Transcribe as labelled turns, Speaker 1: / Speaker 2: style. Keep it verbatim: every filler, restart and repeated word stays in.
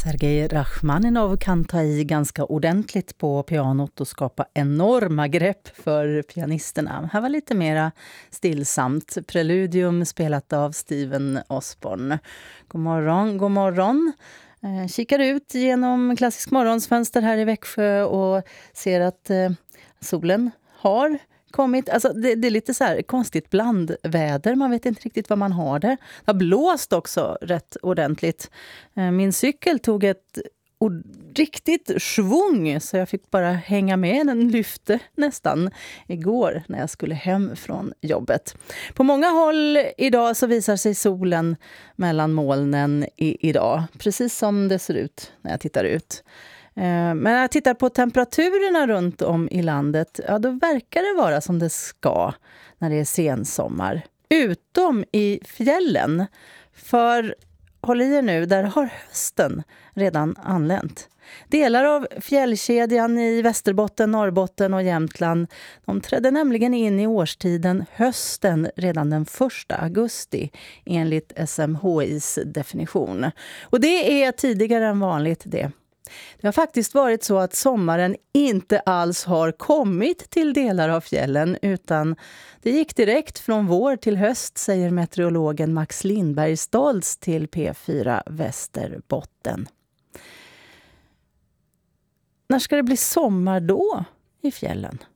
Speaker 1: Sergej Rachmaninov kan ta i ganska ordentligt på pianot och skapa enorma grepp för pianisterna. Här var lite mera stillsamt. Preludium spelat av Steven Osborne. God morgon, god morgon. Eh, kikar ut genom Klassisk morgonsfönster här i Växjö och ser att eh, solen har kommit. Alltså det, det är lite så här konstigt blandväder. Man vet inte riktigt vad man har det. Det har blåst också rätt ordentligt. Eh, min cykel tog ett och riktigt svung så jag fick bara hänga med. Den lyfte nästan igår när jag skulle hem från jobbet. På många håll idag så visar sig solen mellan molnen i, idag. Precis som det ser ut när jag tittar ut. Men när jag tittar på temperaturerna runt om i landet, ja då verkar det vara som det ska när det är sensommar. Utom i fjällen. För håll i er nu, där har hösten redan anlänt. Delar av fjällkedjan i Västerbotten, Norrbotten och Jämtland, de trädde nämligen in i årstiden hösten redan den första augusti enligt S M H I:s definition. Och det är tidigare än vanligt det. Det har faktiskt varit så att sommaren inte alls har kommit till delar av fjällen utan det gick direkt från vår till höst, säger meteorologen Max Lindberg Stoltz till P fyra Västerbotten. När ska det bli sommar då i fjällen?